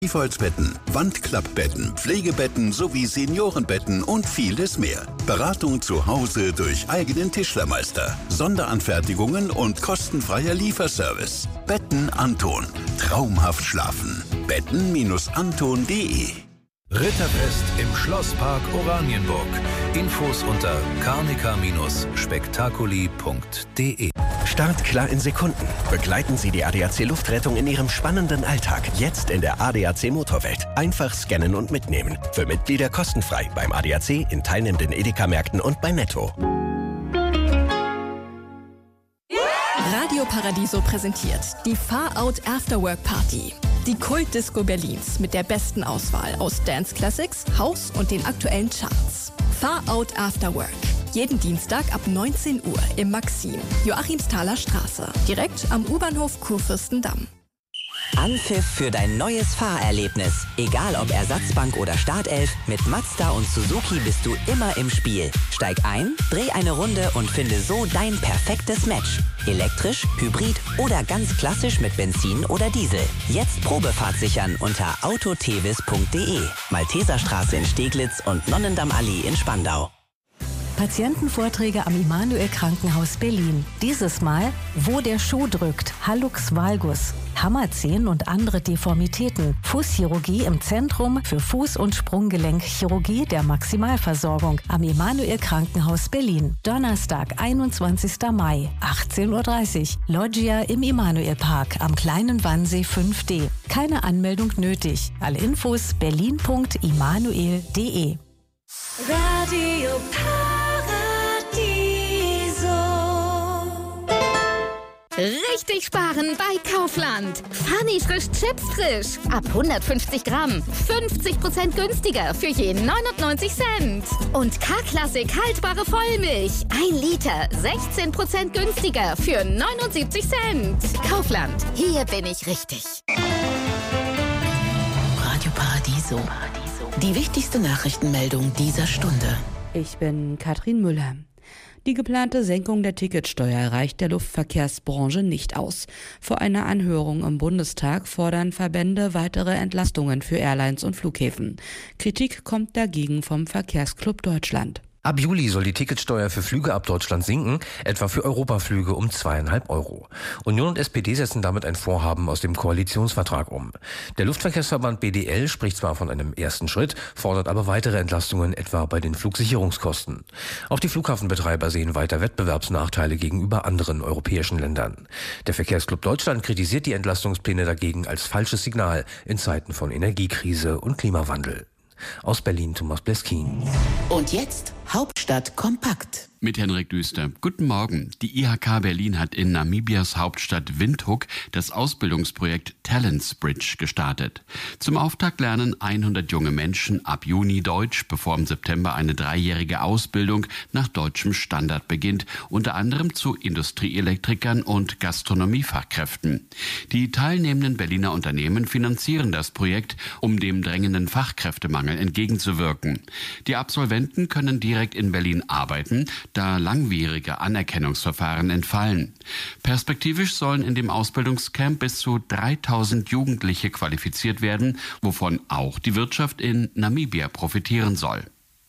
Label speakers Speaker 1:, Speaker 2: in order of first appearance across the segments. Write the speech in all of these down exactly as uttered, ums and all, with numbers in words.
Speaker 1: Tiefholzbetten, Wandklappbetten, Pflegebetten sowie Seniorenbetten und vieles mehr. Beratung zu Hause durch eigenen Tischlermeister, Sonderanfertigungen und kostenfreier Lieferservice. Betten Anton. Traumhaft schlafen. betten Anton punkt de.
Speaker 2: Ritterfest im Schlosspark Oranienburg. Infos unter karnika Bindestrich spektakuli punkt de.
Speaker 3: Startklar in Sekunden. Begleiten Sie die A D A C Luftrettung in Ihrem spannenden Alltag. Jetzt in der A D A C Motorwelt. Einfach scannen und mitnehmen. Für Mitglieder kostenfrei beim A D A C, in teilnehmenden Edeka-Märkten und bei Netto.
Speaker 4: Radio Paradiso präsentiert die Far-Out Afterwork Party. Die Kult-Disco Berlins mit der besten Auswahl aus Dance Classics, House und den aktuellen Charts. Far-Out Afterwork. Jeden Dienstag ab neunzehn Uhr im Maxim, Joachimsthaler Straße, direkt am U-Bahnhof Kurfürstendamm.
Speaker 5: Anpfiff für dein neues Fahrerlebnis. Egal ob Ersatzbank oder Startelf, mit Mazda und Suzuki bist du immer im Spiel. Steig ein, dreh eine Runde und finde so dein perfektes Match. Elektrisch, Hybrid oder ganz klassisch mit Benzin oder Diesel. Jetzt Probefahrt sichern unter autotevis punkt de. Malteserstraße in Steglitz und Nonnendammallee in Spandau.
Speaker 6: Patientenvorträge am Immanuel Krankenhaus Berlin. Dieses Mal, wo der Schuh drückt, Hallux valgus, Hammerzehen und andere Deformitäten, Fußchirurgie im Zentrum für Fuß- und Sprunggelenkchirurgie der Maximalversorgung am Immanuel Krankenhaus Berlin. Donnerstag, einundzwanzigster Mai, achtzehn Uhr dreißig, Loggia im Immanuel Park am Kleinen Wannsee fünf D. Keine Anmeldung nötig. Alle Infos berlin punkt immanuel punkt de.
Speaker 7: Radio Richtig sparen bei Kaufland. Funny frisch Chips frisch. Ab hundertfünfzig Gramm. fünfzig Prozent günstiger für je neunundneunzig Cent. Und K-Klassik haltbare Vollmilch. ein Liter. sechzehn Prozent günstiger für neunundsiebzig Cent. Kaufland. Hier bin ich richtig.
Speaker 8: Radio Paradiso. Die wichtigste Nachrichtenmeldung dieser Stunde.
Speaker 9: Ich bin Katrin Müller. Die geplante Senkung der Ticketsteuer reicht der Luftverkehrsbranche nicht aus. Vor einer Anhörung im Bundestag fordern Verbände weitere Entlastungen für Airlines und Flughäfen. Kritik kommt dagegen vom Verkehrsclub Deutschland.
Speaker 10: Ab Juli soll die Ticketsteuer für Flüge ab Deutschland sinken, etwa für Europaflüge um zweieinhalb Euro. Union und S P D setzen damit ein Vorhaben aus dem Koalitionsvertrag um. Der Luftverkehrsverband B D L spricht zwar von einem ersten Schritt, fordert aber weitere Entlastungen, etwa bei den Flugsicherungskosten. Auch die Flughafenbetreiber sehen weiter Wettbewerbsnachteile gegenüber anderen europäischen Ländern. Der Verkehrsclub Deutschland kritisiert die Entlastungspläne dagegen als falsches Signal in Zeiten von Energiekrise und Klimawandel. Aus Berlin Thomas Bleskin.
Speaker 8: Und jetzt Hauptstadt kompakt.
Speaker 11: Mit Henrik Düster. Guten Morgen. Die I H K Berlin hat in Namibias Hauptstadt Windhoek das Ausbildungsprojekt Talents Bridge gestartet. Zum Auftakt lernen hundert junge Menschen ab Juni Deutsch, bevor im September eine dreijährige Ausbildung nach deutschem Standard beginnt, unter anderem zu Industrieelektrikern und Gastronomiefachkräften. Die teilnehmenden Berliner Unternehmen finanzieren das Projekt, um dem drängenden Fachkräftemangel entgegenzuwirken. Die Absolventen können direkt in Berlin arbeiten, da langwierige Anerkennungsverfahren entfallen. Perspektivisch sollen in dem Ausbildungscamp bis zu dreitausend Jugendliche qualifiziert werden, wovon auch die Wirtschaft in Namibia profitieren soll.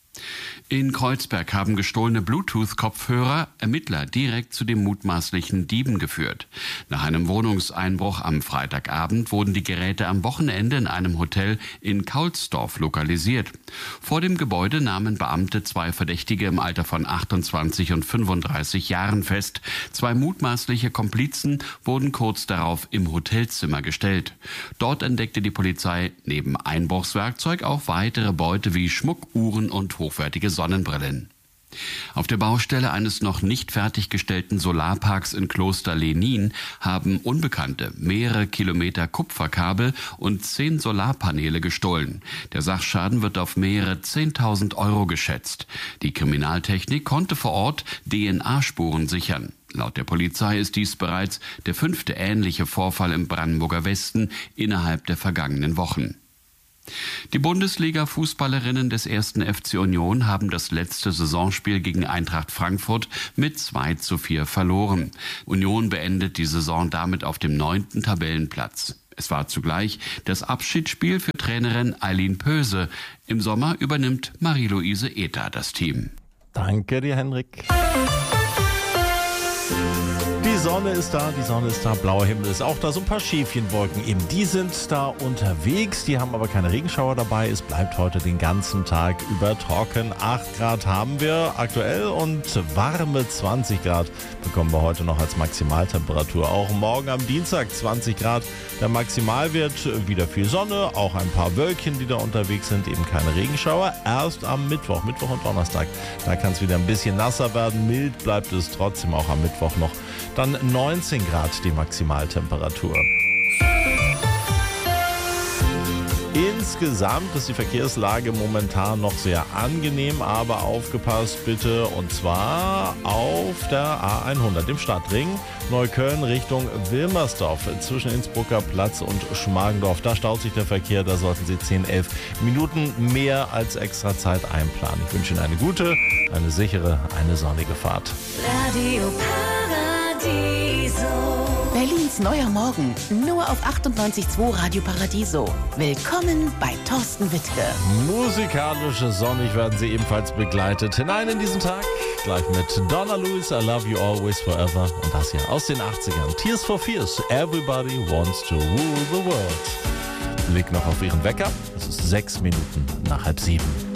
Speaker 11: In Kreuzberg haben gestohlene Bluetooth-Kopfhörer Ermittler direkt zu dem mutmaßlichen Dieben geführt. Nach einem Wohnungseinbruch am Freitagabend wurden die Geräte am Wochenende in einem Hotel in Kaulsdorf lokalisiert. Vor dem Gebäude nahmen Beamte zwei Verdächtige im Alter von achtundzwanzig und fünfunddreißig Jahren fest. Zwei mutmaßliche Komplizen wurden kurz darauf im Hotelzimmer gestellt. Dort entdeckte die Polizei neben Einbruchswerkzeug auch weitere Beute wie Schmuck, Uhren und hochwertige Sonnenbrillen. Auf der Baustelle eines noch nicht fertiggestellten Solarparks in Kloster Lenin haben Unbekannte mehrere Kilometer Kupferkabel und zehn Solarpaneele gestohlen. Der Sachschaden wird auf mehrere zehntausend Euro geschätzt. Die Kriminaltechnik konnte vor Ort D N A-Spuren sichern. Laut der Polizei ist dies bereits der fünfte ähnliche Vorfall im Brandenburger Westen innerhalb der vergangenen Wochen. Die Bundesliga-Fußballerinnen des ersten F C Union haben das letzte Saisonspiel gegen Eintracht Frankfurt mit zwei zu vier verloren. Union beendet die Saison damit auf dem neunten Tabellenplatz. Es war zugleich das Abschiedsspiel für Trainerin Eileen Pöse. Im Sommer übernimmt Marie-Louise Ether das Team.
Speaker 12: Danke dir, Henrik. Die Sonne ist da, die Sonne ist da, blauer Himmel ist auch da, so ein paar Schäfchenwolken eben, die sind da unterwegs, die haben aber keine Regenschauer dabei, es bleibt heute den ganzen Tag über trocken. acht Grad haben wir aktuell und warme zwanzig Grad bekommen wir heute noch als Maximaltemperatur. Auch morgen am Dienstag zwanzig Grad, der Maximalwert, wieder viel Sonne, auch ein paar Wölkchen, die da unterwegs sind, eben keine Regenschauer. Erst am Mittwoch, Mittwoch und Donnerstag, da kann es wieder ein bisschen nasser werden, mild bleibt es trotzdem auch am Mittwoch noch. Dann neunzehn Grad die Maximaltemperatur. Insgesamt ist die Verkehrslage momentan noch sehr angenehm, aber aufgepasst bitte, und zwar auf der A hundert, dem Stadtring Neukölln Richtung Wilmersdorf zwischen Innsbrucker Platz und Schmargendorf. Da staut sich der Verkehr, da sollten Sie zehn, elf Minuten mehr als extra Zeit einplanen. Ich wünsche Ihnen eine gute, eine sichere, eine sonnige Fahrt.
Speaker 8: Radio Paradiso. Berlins neuer Morgen, nur auf achtundneunzig Komma zwei Radio Paradiso. Willkommen bei Thorsten Wittke.
Speaker 12: Musikalisch sonnig werden Sie ebenfalls begleitet hinein in diesen Tag. Gleich mit Donna Lewis, I Love You Always Forever. Und das hier aus den achtzigern. Tears for Fears, Everybody Wants to Rule the World. Blick noch auf Ihren Wecker. Es ist sechs Minuten nach halb sieben.